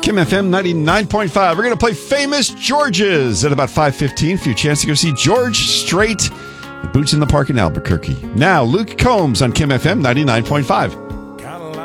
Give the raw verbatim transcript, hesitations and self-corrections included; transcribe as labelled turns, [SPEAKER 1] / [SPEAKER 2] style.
[SPEAKER 1] Kim F M ninety-nine point five. We're going to play Famous Georges at about five fifteen for your chance to go see George Strait, the Boots in the Park in Albuquerque. Now, Luke Combs on Kim F M ninety-nine point five.